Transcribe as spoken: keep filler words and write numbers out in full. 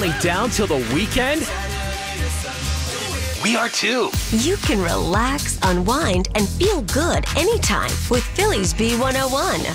counting down till the weekend? We are too. You can relax, unwind, and feel good anytime with Phillies B one oh one.